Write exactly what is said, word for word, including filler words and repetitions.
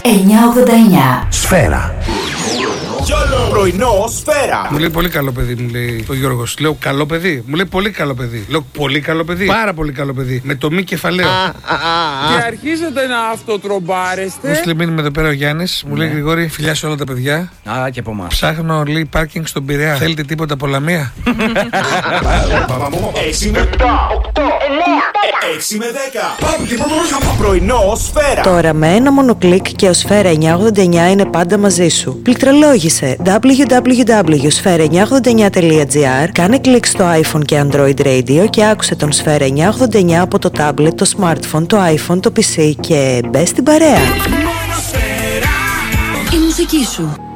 εννιακόσια ογδόντα εννιά. Σφαίρα. Πρωινό Σφαίρα. Μου λέει πολύ καλό παιδί, μου λέει ο Γιώργος. Λέω καλό παιδί. Μου λέει πολύ καλό παιδί. Λέω πολύ καλό παιδί. Πάρα πολύ καλό παιδί. Με το μη κεφαλαίο. Και αρχίζετε να αυτοτρομπάρεστε. Μου στείλε μήνυμα εδώ πέρα ο Γιάννης. Μου λέει Γρηγόρη, φιλιά σε όλα τα παιδιά. Α, και από εμάς. Ψάχνω, λέει, πάρκινγκ στον Πειραιά. Θέλετε τίποτα από Λαμία? έξι με επτά, οκτώ, εννέα, έξι με δέκα. Πρωινό Σφαίρα. Τώρα με ένα μόνο κλικ και ο Σφαίρα εννιακόσια ογδόντα εννιά είναι πάντα μαζί σου. Πληκτρολόγησε double-u double-u double-u τελεία σφαίρα εννιακόσια ογδόντα εννιά τελεία τζι άρ, κάνε κλικ στο iPhone και Android Radio και άκουσε τον Σφαίρα εννιακόσια ογδόντα εννιά από το tablet, το smartphone, το iPhone, το πι σι και μπες στην παρέα. Η μουσική σου.